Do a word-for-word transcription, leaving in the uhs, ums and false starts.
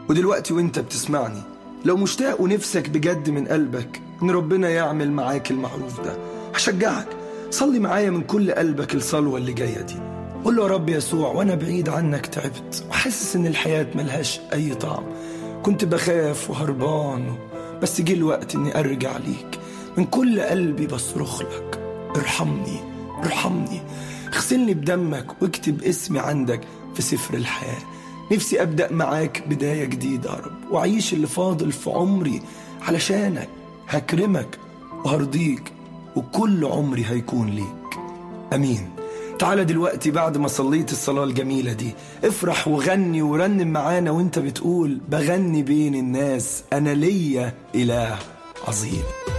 ودلوقتي وانت بتسمعني، لو مشتاق ونفسك بجد من قلبك ان ربنا يعمل معاك المعروف ده، هشجعك صلي معايا من كل قلبك الصلوة اللي جاية دي. قول له يا رب يسوع، وانا بعيد عنك تعبت وحاسس ان الحياة ملهاش اي طعم، كنت بخاف وهربان، بس جه الوقت اني ارجع ليك من كل قلبي بصرخ لك، ارحمني ارحمني، اغسلني بدمك واكتب اسمي عندك في سفر الحياة. نفسي أبدأ معاك بداية جديدة يا رب، وأعيش اللي فاضل في عمري علشانك، هكرمك وهرضيك وكل عمري هيكون ليك. أمين. تعالى دلوقتي بعد ما صليت الصلاة الجميلة دي افرح وغني ورنم معانا وانت بتقول: بغني بين الناس أنا ليا إله عظيم.